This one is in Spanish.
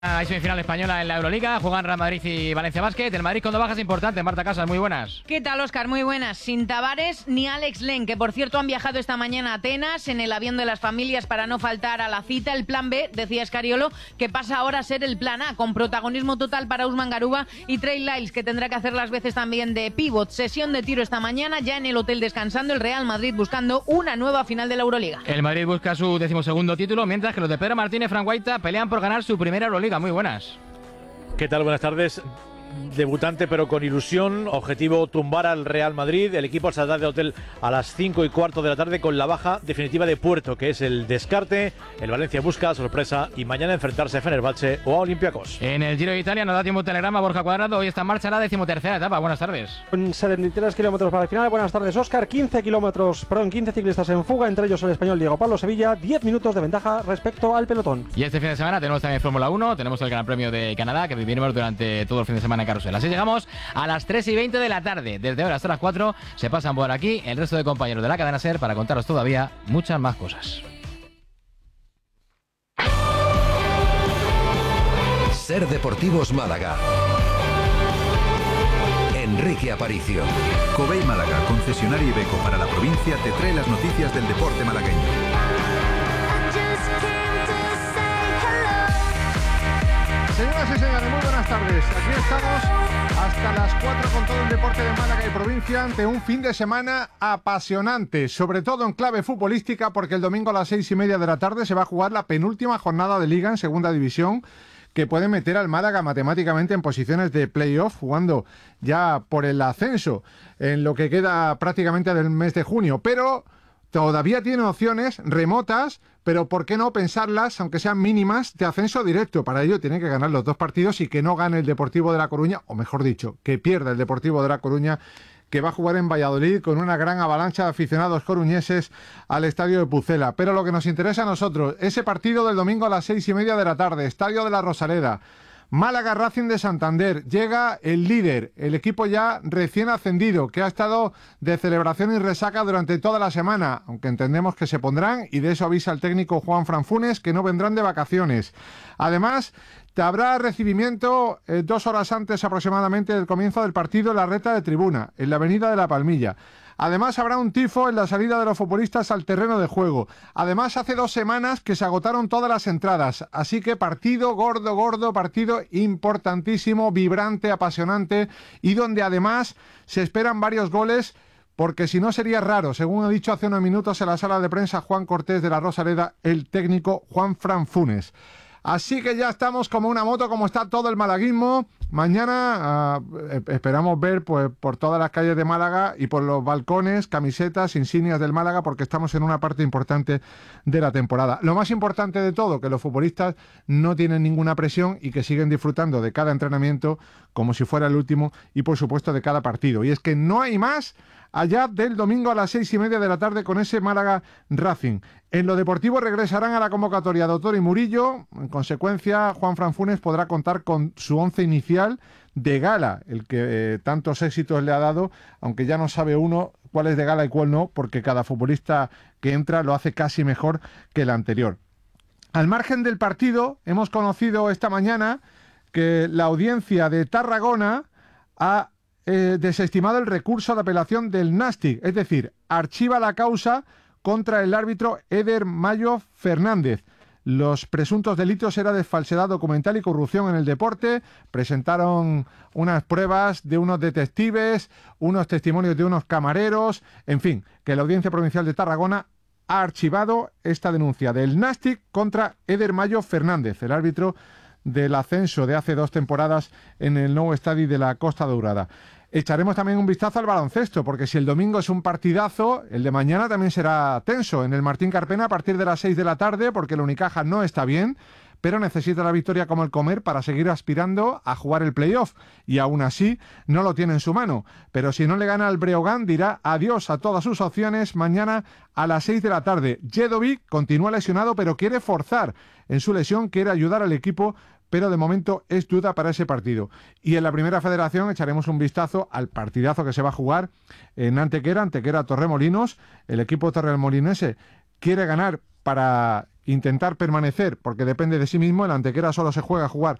Hay semifinal española en la Euroliga, juegan Real Madrid y Valencia Basket. El Madrid con 2 bajas importantes. Marta Casas, muy buenas. ¿Qué tal, Óscar? Muy buenas. Sin Tavares ni Alex Len, que por cierto han viajado esta mañana a Atenas en el avión de las familias para no faltar a la cita. El plan B, decía Escariolo, que pasa ahora a ser el plan A, con protagonismo total para Usman Garuba y Trey Lyles, que tendrá que hacer las veces también de pívot. Sesión de tiro esta mañana, ya en el hotel descansando, el Real Madrid buscando una nueva final de la Euroliga. El Madrid busca su 12º título, mientras que los de Pedro Martínez y Fran Guaita pelean por ganar su primera Euroliga. Muy buenas. ¿Qué tal? Buenas tardes. Debutante pero con ilusión, objetivo tumbar al Real Madrid. El equipo saldrá del hotel a las 5:15 de la tarde con la baja definitiva de Puerto, que es el descarte. El Valencia busca sorpresa y mañana enfrentarse a Fenerbahce o a Olympiacos. En el Giro de Italia nos da tiempo telegrama Borja Cuadrado. Hoy está en marcha la 13ª etapa. Buenas tardes. Con 73 kilómetros para el final. Buenas tardes, Óscar. 15 ciclistas en fuga, entre ellos el español Diego Pablo Sevilla. 10 minutos de ventaja respecto al pelotón. Y este fin de semana tenemos también Fórmula 1, tenemos el Gran Premio de Canadá, que viviremos durante todo el fin de semana en carrusel. Así llegamos a las 3:20 de la tarde. Desde ahora hasta las 4 se pasan por aquí el resto de compañeros de la cadena SER para contaros todavía muchas más cosas. SER Deportivos Málaga. Enrique Aparicio. Covey Málaga, concesionario Iveco para la provincia, te trae las noticias del deporte malagueño. Señoras y señores, muy buenas tardes. Aquí estamos hasta las 4 con todo el deporte de Málaga y provincia ante un fin de semana apasionante, sobre todo en clave futbolística, porque el domingo a las 6:30 de la tarde se va a jugar la penúltima jornada de Liga en Segunda División, que puede meter al Málaga matemáticamente en posiciones de playoff, jugando ya por el ascenso en lo que queda prácticamente del mes de junio, pero todavía tiene opciones remotas, pero ¿por qué no pensarlas, aunque sean mínimas, de ascenso directo? Para ello tiene que ganar los 2 partidos y que no gane el Deportivo de La Coruña, o mejor dicho, que pierda el Deportivo de La Coruña, que va a jugar en Valladolid con una gran avalancha de aficionados coruñeses al estadio de Pucela. Pero lo que nos interesa a nosotros, ese partido del domingo a las 6:30 de la tarde, estadio de la Rosaleda. Málaga Racing de Santander, llega el líder, el equipo ya recién ascendido, que ha estado de celebración y resaca durante toda la semana, aunque entendemos que se pondrán, y de eso avisa el técnico Juan Franfunes, que no vendrán de vacaciones. Además, habrá recibimiento 2 horas antes aproximadamente del comienzo del partido en la recta de tribuna, en la avenida de la Palmilla. Además, habrá un tifo en la salida de los futbolistas al terreno de juego. Además, hace 2 semanas que se agotaron todas las entradas. Así que partido gordo, partido importantísimo, vibrante, apasionante, y donde además se esperan varios goles, porque si no sería raro, según ha dicho hace unos minutos en la sala de prensa Juan Cortés de la Rosaleda, el técnico Juan Franfunes. Así que ya estamos como una moto, como está todo el malaguismo. Mañana esperamos ver pues por todas las calles de Málaga y por los balcones, camisetas, insignias del Málaga, porque estamos en una parte importante de la temporada. Lo más importante de todo, que los futbolistas no tienen ninguna presión y que siguen disfrutando de cada entrenamiento como si fuera el último, y por supuesto de cada partido. Y es que no hay más allá del domingo a las 6:30 de la tarde con ese Málaga Racing. En lo deportivo regresarán a la convocatoria Doctor y Murillo. En consecuencia, Juan Franfunes podrá contar con su 11 inicial de gala, el que tantos éxitos le ha dado, aunque ya no sabe uno cuál es de gala y cuál no, porque cada futbolista que entra lo hace casi mejor que el anterior. Al margen del partido, hemos conocido esta mañana que la audiencia de Tarragona ha desestimado el recurso de apelación del Nàstic, es decir, archiva la causa contra el árbitro Eder Mayo Fernández. Los presuntos delitos eran de falsedad documental y corrupción en el deporte. Presentaron unas pruebas de unos detectives, unos testimonios de unos camareros, en fin, que la Audiencia Provincial de Tarragona ha archivado esta denuncia del Nàstic contra Eder Mayo Fernández, el árbitro del ascenso de hace 2 temporadas en el Nou Estadi de la Costa Daurada. Echaremos también un vistazo al baloncesto, porque si el domingo es un partidazo, el de mañana también será tenso en el Martín Carpena a partir de las 6 de la tarde, porque el Unicaja no está bien, pero necesita la victoria como el comer para seguir aspirando a jugar el playoff, y aún así no lo tiene en su mano. Pero si no le gana al Breogán, dirá adiós a todas sus opciones mañana a las 6 de la tarde. Jedovic continúa lesionado, pero quiere forzar en su lesión, quiere ayudar al equipo, pero de momento es duda para ese partido. Y en la Primera Federación echaremos un vistazo al partidazo que se va a jugar en Antequera Torremolinos. El equipo torremolinense quiere ganar para intentar permanecer, porque depende de sí mismo. El Antequera solo se juega a jugar